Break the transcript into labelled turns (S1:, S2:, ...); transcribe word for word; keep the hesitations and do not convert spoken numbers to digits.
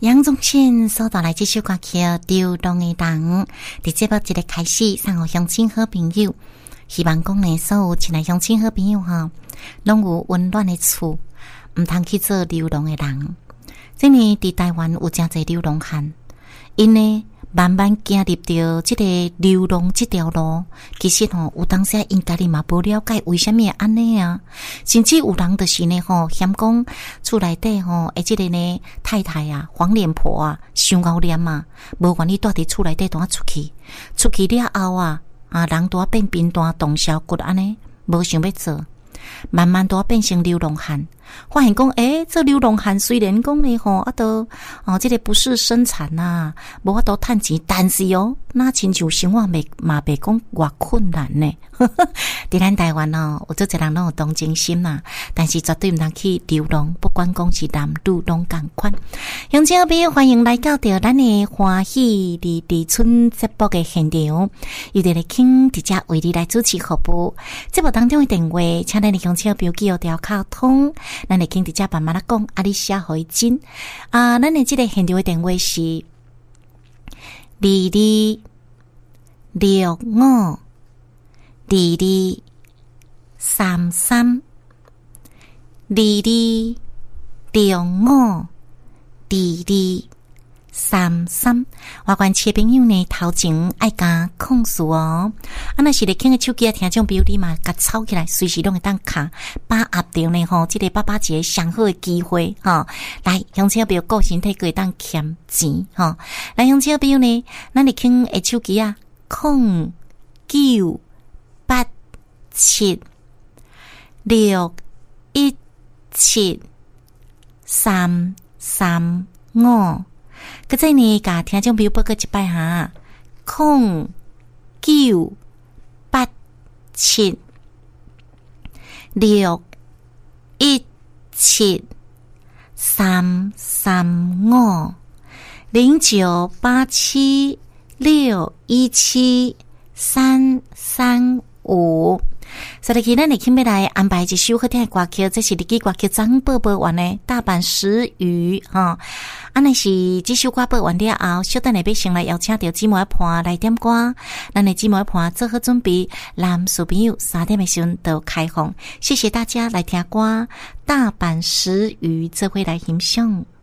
S1: 杨宗宪所带来这首歌曲《流浪的人》，伫节目一个开始，送互乡亲好朋友。希望讲呢，所有亲爱乡亲好朋友哈，拢有温暖的厝，唔通去做流浪的人。这呢，伫台湾有真侪流浪汉，因呢慢慢走入到这个流浪这条路，其实吼有当时因家己嘛无了解为什么会安尼啊，甚至有人就是呢吼嫌讲厝内底吼，诶，这个呢太太啊、黄脸婆啊、伤熬念啊，无愿意住伫厝内底，当出去，出去了后啊，啊人都变贫惰动小骨安尼，无想要做。慢慢都变成流浪汉，发现讲，诶，这流浪汉虽然讲呢吼，啊都哦，这个不是生产呐、啊，无法度趁钱，但是哦，那亲像生活未嘛袂讲偌困难呢。伫咱台湾哦，有做一人拢有同情心呐、啊，但是绝对毋通去流浪，不管讲是男女拢共款。乡亲朋友，欢迎来到着咱的欢喜二二村节目的现场，由伫咧请伫遮为你来主持服务。节目当中的电话，请咱的乡亲朋友记号条卡通，咱的请伫遮慢慢来讲，啊，你写互伊真啊，咱的这个现场的电话是二二六五。二二三三，二二六五，二二三三。我管切朋友呢，头前爱加控诉哦。啊，那是咧听个手机啊，听众朋友你嘛，甲抄起来，随时拢会当卡，把握到呢吼，这个爸爸节上好的机会哈。来，乡亲朋友顾身体，可以当欠钱哈。来，乡亲朋友呢，咱咧听个手机啊，控九。八七六一七三三五，搁再呢，甲听众朋友报告一摆哈，空九八七六一七三三五零九八七六一七三三。五，所以今天你听要来安排一首好听的歌曲，这是日记歌曲张宝宝完的大阪食鱼哈。啊，那是这首歌播完了后，小等下要先来邀请到姊妹伴来点歌，咱的姊妹伴做好准备，男小朋友三点的时阵都开放。谢谢大家来听歌，大阪食鱼这回来欣赏。